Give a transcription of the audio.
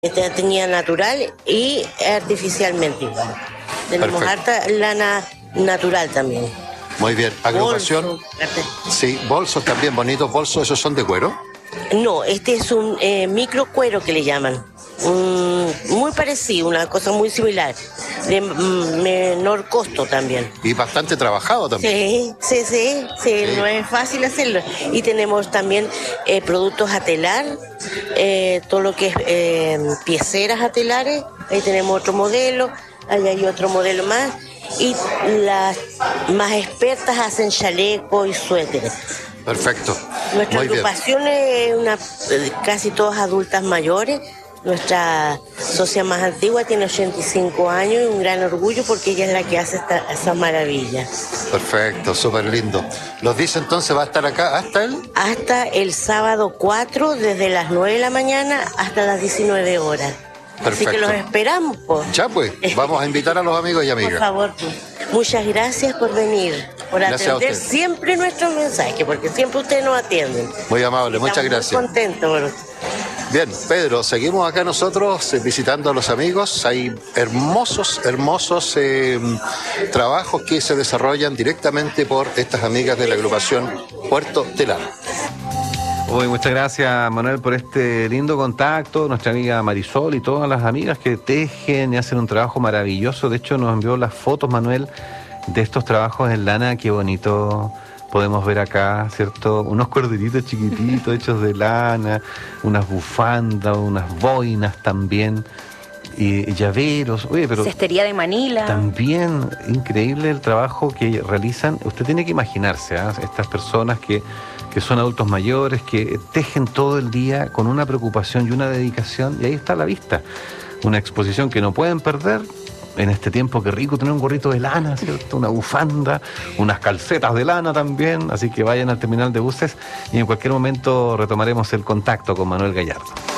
Tenía natural y artificialmente igual. Tenemos harta lana natural también. Muy bien. Agrupación. Bolso, sí, bolsos también bonitos. ¿Bolsos esos son de cuero? No, este es un micro cuero que le llaman. Muy parecido, una cosa muy similar. De menor costo también. Y bastante trabajado también. Sí, no es fácil hacerlo. Y tenemos también productos a telar, todo lo que es pieceras a telares. Ahí tenemos otro modelo, ahí hay otro modelo más. Y las más expertas hacen chalecos y suéteres. Perfecto. Nuestra Muy agrupación es casi todas adultas mayores. Nuestra socia más antigua tiene 85 años y un gran orgullo porque ella es la que hace esa maravilla. Perfecto, súper lindo. Nos dice entonces, ¿va a estar acá hasta el? Hasta el sábado 4, desde las 9 de la mañana hasta las 19 horas. Perfecto. Así que los esperamos, pues. Ya pues, vamos a invitar a los amigos y amigas. Por favor, pues. Muchas gracias por venir, por atender siempre nuestros mensajes, porque siempre ustedes nos atienden. Muy amable, muchas gracias. Muy contentos por usted. Bien, Pedro, seguimos acá nosotros visitando a los amigos. Hay hermosos trabajos que se desarrollan directamente por estas amigas de la agrupación Puerto Telar. Muchas gracias, Manuel, por este lindo contacto. Nuestra amiga Marisol y todas las amigas que tejen y hacen un trabajo maravilloso. De hecho, nos envió las fotos, Manuel, de estos trabajos en lana. Qué bonito podemos ver acá, ¿cierto? Unos corderitos chiquititos hechos de lana, unas bufandas, unas boinas también, y llaveros. Oye, pero cestería de Manila. También increíble el trabajo que realizan. Usted tiene que imaginarse, estas personas que son adultos mayores, que tejen todo el día con una preocupación y una dedicación, y ahí está a la vista. Una exposición que no pueden perder. En este tiempo, qué rico tener un gorrito de lana, ¿cierto? Una bufanda, unas calcetas de lana también, así que vayan al terminal de buses y en cualquier momento retomaremos el contacto con Manuel Gallardo.